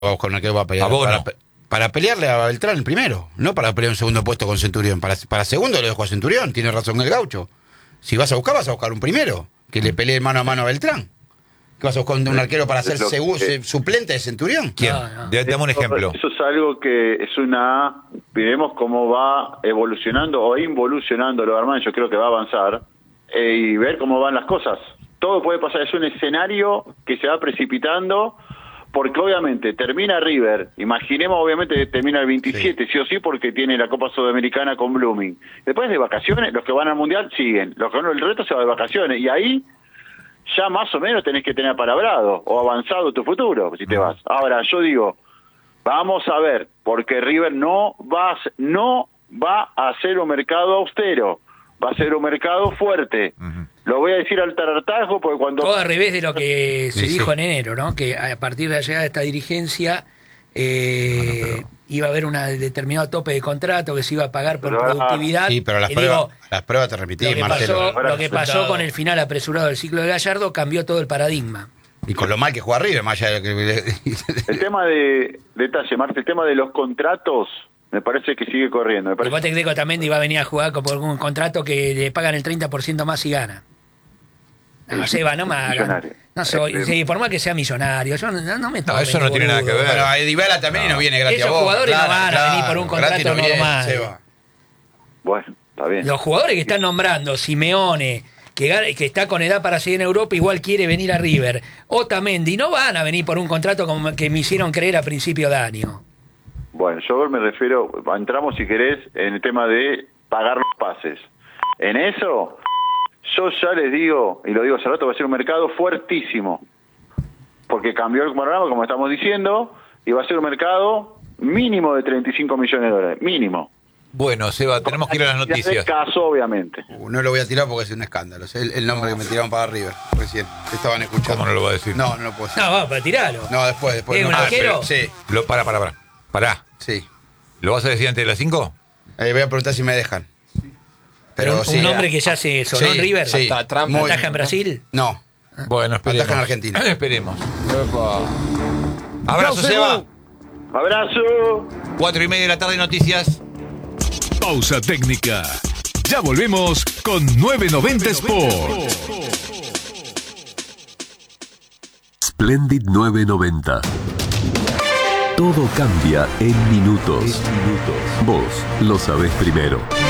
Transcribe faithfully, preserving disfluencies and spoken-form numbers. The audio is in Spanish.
va a buscar un arquero para pelear. A Bono. Para, para pelearle a Beltrán el primero, no para pelear un segundo puesto con Centurión. Para, para segundo lo dejo a Centurión, tiene razón el Gaucho. Si vas a buscar, vas a buscar un primero, que le pelee mano a mano a Beltrán. ¿Qué vas a buscar un arquero para ser segu- que... suplente de Centurión? ¿Quién? No, no. Dame un ejemplo. Eso es algo que es una... Veremos cómo va evolucionando o involucionando lo Armani, yo creo que va a avanzar, eh, y ver cómo van las cosas. Todo puede pasar, es un escenario que se va precipitando, porque obviamente termina River, imaginemos obviamente que termina el veintisiete, sí. sí o sí, porque tiene la Copa Sudamericana con Blooming. Después de vacaciones, los que van al Mundial siguen, los que no, el resto se va de vacaciones, y ahí ya más o menos tenés que tener palabrado o avanzado tu futuro, si te vas. Ahora, yo digo, vamos a ver, porque River no va a, no va a hacer un mercado austero, va a ser un mercado fuerte. Uh-huh. Lo voy a decir al tarartajo porque cuando... Todo al revés de lo que se sí, dijo sí. en enero, ¿no? Que a partir de la llegada de esta dirigencia eh, bueno, pero... iba a haber un determinado tope de contrato que se iba a pagar por pero, productividad. Sí, pero las, pruebas, digo, las pruebas te repetí, lo que Marcelo. Pasó, lo que pasó con el final apresurado del ciclo de Gallardo cambió todo el paradigma. Y con lo mal que juega River, más allá de que... El tema de... Detalle, Marce, el tema de los contratos... Me parece que sigue corriendo. Me parece... ¿Vos te crees que Otamendi va a venir a jugar con algún contrato que le pagan el treinta por ciento más si gana? No, Seba, no me hagan. No soy, eh, sí, por más que sea millonario, yo no, no me tomo. No, eso no tiene nada que ver. Pero a Dybala también no. no viene gratis. Esos a vos, jugadores claro, no van claro, a venir por un contrato no viene, normal. Seba. Bueno, está bien. Los jugadores que están nombrando, Simeone, que, que está con edad para seguir en Europa, igual quiere venir a River. Otamendi, no van a venir por un contrato como que me hicieron creer a principio de año. Bueno, yo me refiero, entramos si querés en el tema de pagar los pases. En eso, yo ya les digo, y lo digo hace rato, va a ser un mercado fuertísimo. Porque cambió el panorama, como estamos diciendo, y va a ser un mercado mínimo de treinta y cinco millones de dólares. Mínimo. Bueno, Seba, tenemos que ir a las noticias. Caso, obviamente. Uh, no lo voy a tirar porque es un escándalo. Es el, el nombre que me tiraron para River recién. Estaban escuchando. ¿Cómo no lo va a decir? No, no lo puedo decir. No, va, para tirarlo. No, después, después. ¿Es no. un Ah, arquero? pero, sí. Lo, para, para, para. Pará. Sí. ¿Lo vas a decir antes de las cinco? Eh, voy a preguntar si me dejan. Pero un, sí, un nombre que ya se sonó sí, en River. Sí. ¿Ataja en Brasil? No. Bueno, esperemos. Ataja en Argentina. Esperemos. Abrazo, Seba. Abrazo. Cuatro y media de la tarde, noticias. Pausa técnica. Ya volvemos con novecientos noventa Sport. Splendid novecientos noventa. Todo cambia en minutos. Vos lo sabés primero.